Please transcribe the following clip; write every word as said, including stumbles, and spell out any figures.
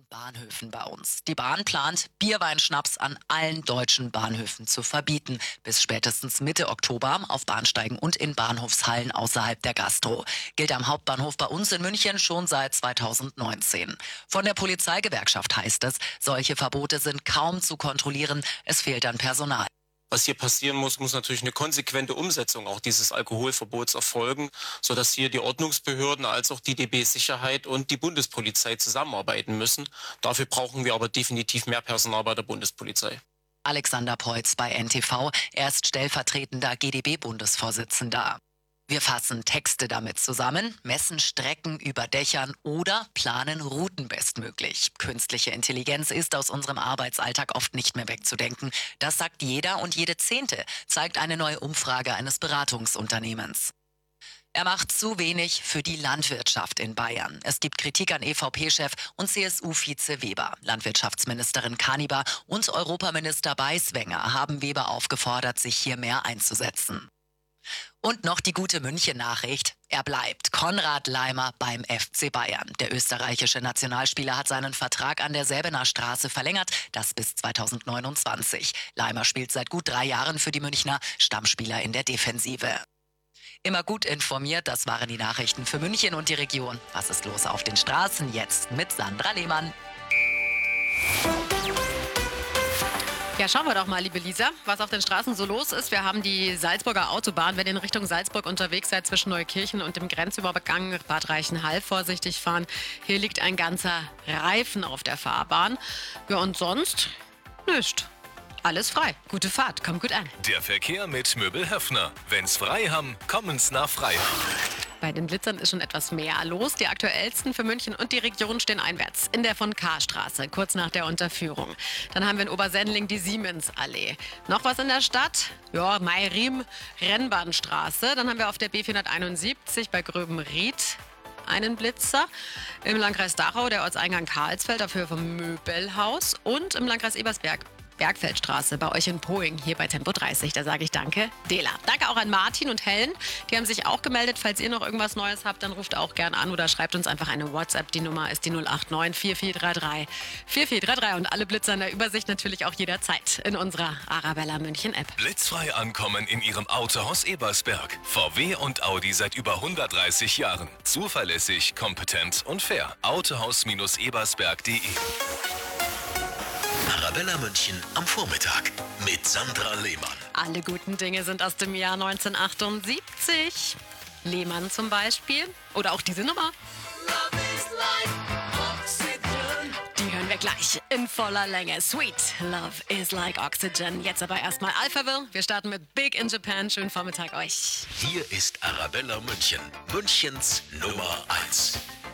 den Bahnhöfen bei uns. Die Bahn plant, Bierweinschnaps an allen deutschen Bahnhöfen zu verbieten. Bis spätestens Mitte Oktober auf Bahnsteigen und in Bahnhofshallen außerhalb der Gastro. Gilt am Hauptbahnhof bei uns in München schon seit zweitausendneunzehn. Von der Polizeigewerkschaft heißt es, solche Verbote sind kaum zu kontrollieren. Es fehlt an Personal. Was hier passieren muss, muss natürlich eine konsequente Umsetzung auch dieses Alkoholverbots erfolgen, sodass hier die Ordnungsbehörden als auch die D B Sicherheit und die Bundespolizei zusammenarbeiten müssen. Dafür brauchen wir aber definitiv mehr Personal bei der Bundespolizei. Alexander Peutz bei N T V, er ist stellvertretender G D B-Bundesvorsitzender. Wir fassen Texte damit zusammen, messen Strecken über Dächern oder planen Routen bestmöglich. Künstliche Intelligenz ist aus unserem Arbeitsalltag oft nicht mehr wegzudenken. Das sagt jeder und jede Zehnte, zeigt eine neue Umfrage eines Beratungsunternehmens. Er macht zu wenig für die Landwirtschaft in Bayern. Es gibt Kritik an E V P-Chef und C S U-Vize Weber. Landwirtschaftsministerin Kaniber und Europaminister Beiswenger haben Weber aufgefordert, sich hier mehr einzusetzen. Und noch die gute München-Nachricht. Er bleibt. Konrad Laimer beim F C Bayern. Der österreichische Nationalspieler hat seinen Vertrag an der Säbener Straße verlängert, das bis zweitausendneunundzwanzig. Laimer spielt seit gut drei Jahren für die Münchner, Stammspieler in der Defensive. Immer gut informiert, das waren die Nachrichten für München und die Region. Was ist los auf den Straßen? Jetzt mit Sandra Lehmann. Ja, schauen wir doch mal, liebe Lisa, was auf den Straßen so los ist. Wir haben die Salzburger Autobahn. Wenn ihr in Richtung Salzburg unterwegs seid, zwischen Neukirchen und dem Grenzübergang Bad Reichenhall, vorsichtig fahren. Hier liegt ein ganzer Reifen auf der Fahrbahn. Ja, und sonst nichts. Alles frei. Gute Fahrt. Kommt gut an. Der Verkehr mit Möbel Höffner. Wenn's frei haben, kommen's nach Freiham. Bei den Blitzern ist schon etwas mehr los. Die aktuellsten für München und die Region stehen einwärts. In der von K-Straße, kurz nach der Unterführung. Dann haben wir in Obersendling die Siemensallee. Noch was in der Stadt? Ja, Mairim, Rennbahnstraße. Dann haben wir auf der B vierhunderteinundsiebzig bei Gröbenried einen Blitzer. Im Landkreis Dachau der Ortseingang Karlsfeld auf Höhe vom Möbelhaus. Und im Landkreis Ebersberg Bergfeldstraße bei euch in Poing, hier bei Tempo dreißig. Da sage ich danke, Dela. Danke auch an Martin und Helen. Die haben sich auch gemeldet. Falls ihr noch irgendwas Neues habt, dann ruft auch gern an oder schreibt uns einfach eine WhatsApp. Die Nummer ist die null acht neun vier vier drei drei vier vier drei drei. Und alle Blitzer in der Übersicht natürlich auch jederzeit in unserer Arabella München App. Blitzfrei ankommen in Ihrem Autohaus Ebersberg. V W und Audi seit über hundertdreißig Jahren. Zuverlässig, kompetent und fair. Autohaus-ebersberg punkt de. Arabella München am Vormittag mit Sandra Lehmann. Alle guten Dinge sind aus dem Jahr neunzehnhundertachtundsiebzig. Lehmann zum Beispiel. Oder auch diese Nummer. Die hören wir gleich in voller Länge. Sweet Love is like Oxygen. Jetzt aber erstmal Alphaville. Wir starten mit Big in Japan. Schönen Vormittag euch. Hier ist Arabella München, Münchens Nummer eins.